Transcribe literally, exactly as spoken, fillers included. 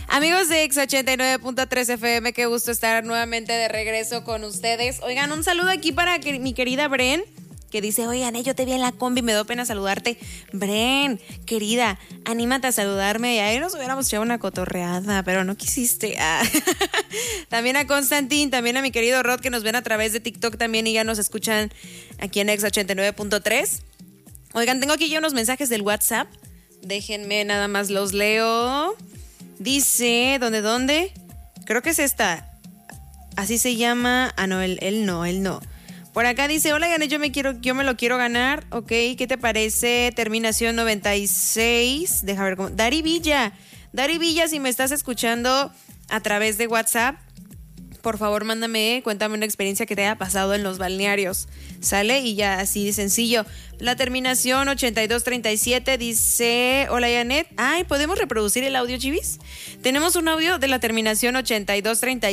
Amigos de Exa ochenta y nueve punto tres F M, qué gusto estar nuevamente de regreso con ustedes. Oigan, un saludo aquí para que, mi querida Bren, que dice, oigan, eh, yo te vi en la combi, me dio pena saludarte. Bren, querida, anímate a saludarme. Ahí nos hubiéramos echado una cotorreada, pero no quisiste. Ah. También a Constantín, también a mi querido Rod, que nos ven a través de TikTok también y ya nos escuchan aquí en Exa ochenta y nueve punto tres. Oigan, tengo aquí ya unos mensajes del WhatsApp. Déjenme, nada más los leo. Dice, ¿dónde, dónde? Creo que es esta. Así se llama. Ah, no, él, él no, él no. Por acá dice, hola, Gané, yo me quiero, yo me lo quiero ganar. Ok, ¿qué te parece? Terminación noventa y seis. Deja ver cómo. Dari Villa. Dari Villa, si me estás escuchando a través de WhatsApp, por favor, mándame, cuéntame una experiencia que te haya pasado en los balnearios. ¿Sale? Y ya así de sencillo. La terminación ochenta y dos treinta y siete dice, hola, Janet. Ay, ¿podemos reproducir el audio, Chivis? Tenemos un audio de la terminación ochenta y dos treinta y siete.